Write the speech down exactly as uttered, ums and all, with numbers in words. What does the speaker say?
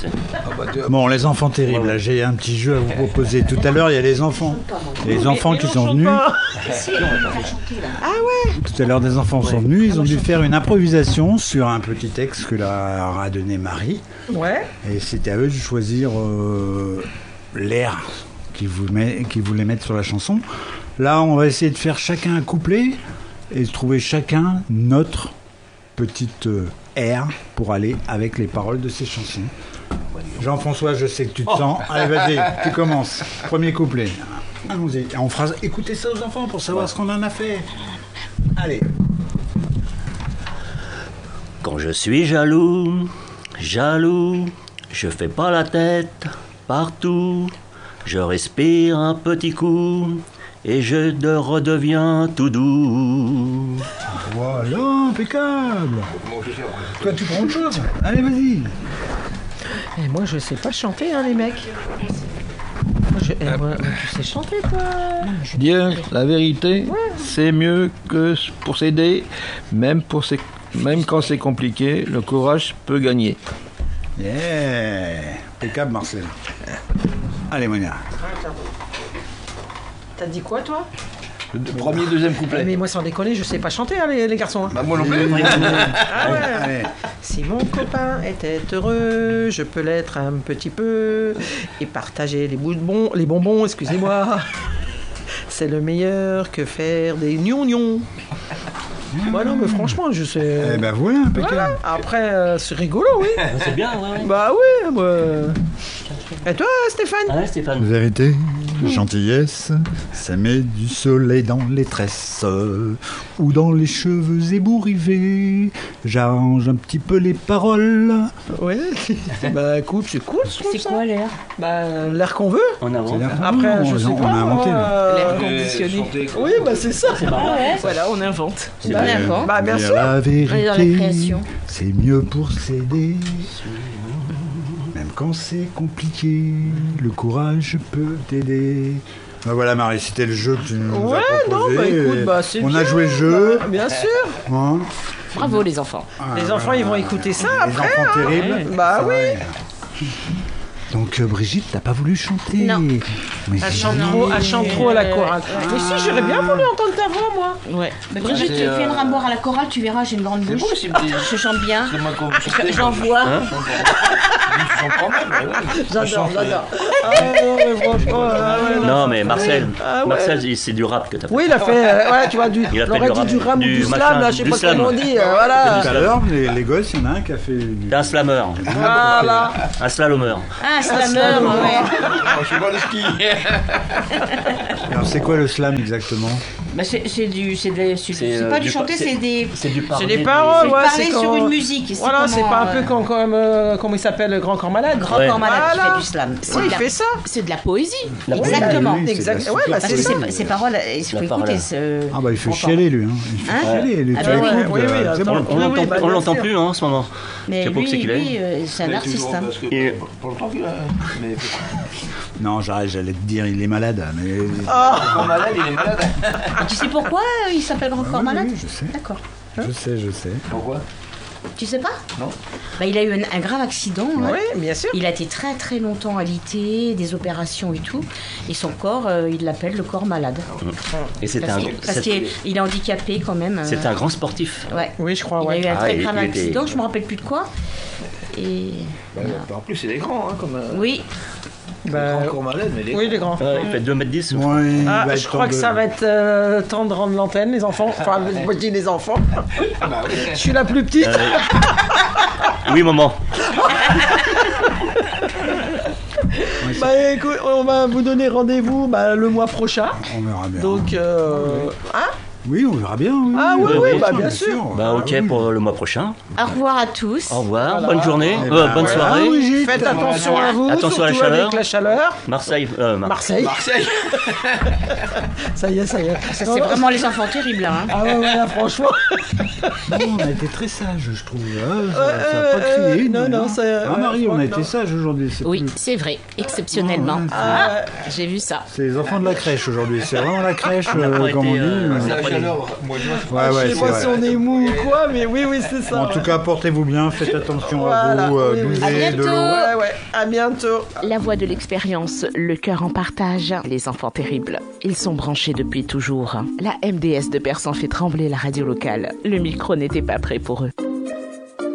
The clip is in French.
sais. Bon, les enfants terribles, là, j'ai un petit jeu à vous proposer. Tout à l'heure, il y a les enfants. Les enfants qui sont venus. Ah ouais. Tout à l'heure, des enfants sont venus. Ils ont dû faire une improvisation sur un petit texte que leur a donné Marie. Ouais. Et c'était à eux de choisir euh, l'air qu'ils voulaient, qu'ils voulaient mettre sur la chanson. Là, on va essayer de faire chacun un couplet et de trouver chacun notre petite euh, air pour aller avec les paroles de ces chansons. Jean-François, je sais que tu te sens. Allez, vas-y, tu commences. Premier couplet. Allons-y. On fera écouter ça aux enfants pour savoir ce qu'on en a fait. Allez. Quand je suis jaloux, jaloux, je fais pas la tête partout. Je respire un petit coup et je de redeviens tout doux. Voilà, impeccable. Toi, tu prends autre chose. Allez, vas-y. Et moi, je sais pas chanter, hein, les mecs. Moi, je, eh, moi, tu sais chanter, toi? Dire la vérité, c'est mieux que pour s'aider, même, pour ses- même quand c'est compliqué, le courage peut gagner. Yeah. Impeccable, Marcel. Allez, Monia. T'as dit quoi, toi? Le premier, deuxième couplet. Mais moi, sans déconner, je sais pas chanter, hein, les, les garçons. Hein. Bah, moi non plus. Ah ouais. Allez. Si mon copain était heureux, je peux l'être un petit peu et partager les bonbons, les bonbons, excusez-moi. C'est le meilleur que faire des gnons-gnons. Bah non, mais franchement, je sais. Eh ben voilà, impeccable. Voilà. Après, euh, c'est rigolo, oui. C'est bien, ouais, ouais. Bah oui, moi. Et toi, Stéphane? Ah ouais, Stéphane. Vérité, gentillesse, ça met du soleil dans les tresses ou dans les cheveux ébouriffés. J'arrange un petit peu les paroles. Ouais. Bah écoute, c'est cool, je trouve C'est ça. quoi l'air? Bah l'air qu'on veut. On avance. C'est l'air qu'on Après, veut, je on- sais on pas. a inventé, moi, là. euh, L'air conditionné. Oui, bah c'est ça. Ah ouais. Voilà, on invente. C'est Bah, bien. d'accord. Bah bien Mais sûr. la On est dans la vérité, création. c'est mieux pour s'aider. Même quand c'est compliqué, le courage peut t'aider. Ben voilà, Marie, c'était le jeu que tu nous Ouais, as non, proposé. bah écoute, et bah c'est On bien. a joué le jeu. Bah, bien sûr. Hein. Bravo les enfants. Ah, Les enfants, ils vont écouter ça les après. enfants hein. terribles. Bah Ça oui. va. Donc euh, Brigitte, t'as pas voulu chanter. Non. Mais Elle si. chante trop, elle chante trop à la chorale. Mais si, j'aurais bien voulu entendre ta voix, moi. Ouais. Bah, Brigitte, c'est, tu euh, viendras me boire à la chorale, tu verras, j'ai une grande C'est bouche. beau aussi, me dire. Je chante bien. C'est moi qu'on Je- J'en vois. J'adore, j'adore. Ah non, mais franchement, ah ouais, Non, mais Marcel, Ah ouais. Marcel, c'est du rap que t'as fait. Oui, il a fait, euh, ouais, tu vois, du, Il a fait j'aurais du dit rap, du ram ou du du slam, machin, là, je sais du pas slam. comment on dit, euh, voilà. Tout à l'heure, les, les gosses, il y en a un qui a fait. du- T'es un slammer, Voilà. un slalomer. Ah, c'est la slam, meuf, ouais. ouais. Je suis pas le ski. Alors, c'est quoi le slam exactement? Bah, c'est c'est du, c'est des- c'est- C'est, c'est euh, pas du du pa- chanter, c'est- c'est des. C'est du C'est parler. des paroles, C'est ouais, parler c'est sur quand- une musique. C'est Voilà, c'est comment, pas un euh, peu comme, comme euh, comment il s'appelle, le grand corps malade. Grand Ouais. corps malade qui Voilà. fait du slam. C'est Oui, de il la- fait ça. C'est de la poésie. La poésie. Exactement. Oui, oui, c'est Exact. de la Ouais, bah Parce c'est que ça. ces, ces paroles, il faut La écouter. parole. Ce... Ah bah il fait Entend. chialer lui. Hein. Il fait Hein chialer. Lui, Ah tu bah l'écoutes, oui, oui, oui, euh, c'est attends. bon. On Oui, l'entend oui, bah, on bien l'entend sûr. plus hein, en ce moment. Mais Je sais pas où lui, c'est qu'il est. lui, euh, c'est un artiste. hein. Et- Pour longtemps qu'il a. Mais Non, j'arrête, j'allais te dire, il est malade. Mais... quand malade, il est malade. Et tu sais pourquoi euh, il s'appelle Grand Ah corps oui, malade? oui, je sais. D'accord. Je sais, je sais. Pourquoi? Tu sais pas? Non. Bah, il a eu un, un grave accident. hein. Oui, bien sûr. Il a été très très longtemps alité, des opérations et tout. Et son corps, euh, il l'appelle le corps malade. Et c'était Parce un, qu'il- parce c'est- qu'il est, il est handicapé quand même. euh, c'était un grand sportif. Ouais. Oui, je crois, Il a ouais. eu un Ah, très il- grave il était- accident, je me rappelle plus de quoi. Et Bah, en plus, il est grand, hein, comme. euh, oui, Bah, grand corps malade, mais il est oui, les grands. Ouais, il fait deux mètres dix. Ouais, il Ah, va je être crois temps que de- ça va être euh, temps de rendre l'antenne, les enfants. Enfin, moi je dis les enfants. Ah bah oui. Je suis la plus petite. Euh, Oui, maman. Bah écoute, on va vous donner rendez-vous bah, le mois prochain. On verra bien. Donc, euh, hein? Oui, on verra bien. Oui. Ah oui, oui, oui, bah bien sûr. Bah ok Ah oui. pour le mois prochain. au revoir à tous. Au revoir, Voilà. bonne journée, Eh euh, ben, bonne voilà. soirée. Ah, Brigitte. Faites attention à vous, Attention à la surtout chaleur. avec la chaleur. Marseille, euh, Mar- Marseille, Marseille. ça y est, ça y est. Ça, Non, c'est non, vraiment les enfants terribles là. hein. Ah ouais, ouais, là, franchement. Non, on a été très sages, je trouve. Ah, ça- Euh, ça a euh, pas crié. non, non, c'est... Ah, ouais, Marie, je on crois a que été non. sage aujourd'hui. C'est Oui, plus- c'est vrai, exceptionnellement. Oh, ouais. Ah, Ah, j'ai vu ça. C'est les enfants de la crèche aujourd'hui. C'est vraiment la crèche, On n'a euh, pas comme on été, dit. euh, mais- on n'a La pas été- chaleur, moi, je vois, Ouais, je ouais, sais c'est pas si vrai. on est mou ou quoi, mais oui, oui, c'est ça. En tout cas, portez-vous bien, faites attention Voilà, à vous, euh, oui, oui. buvez À de bientôt. l'eau. Ouais, ouais, à bientôt. La voix de l'expérience, le cœur en partage, les enfants terribles. Ils sont branchés depuis toujours. La M D S de Persan fait trembler la radio locale. Le micro n'était pas prêt pour eux.